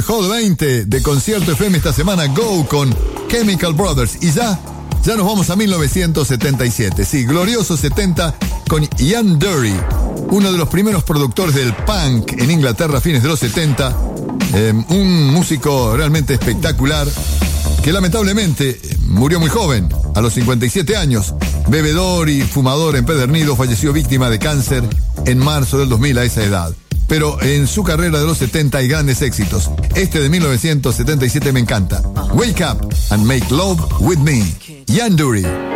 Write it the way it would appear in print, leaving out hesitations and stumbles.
el Hot 20 de Concierto FM esta semana, Go con Chemical Brothers. Y ya nos vamos a 1977. Sí, glorioso 70 con Ian Dury, uno de los primeros productores del punk en Inglaterra a fines de los 70. Un músico realmente espectacular que lamentablemente murió muy joven, a los 57 años. Bebedor y fumador empedernido, falleció víctima de cáncer en marzo del 2000 a esa edad. Pero en su carrera de los 70 hay grandes éxitos. Este de 1977 me encanta. Wake Up and Make Love With Me, Ian Dury.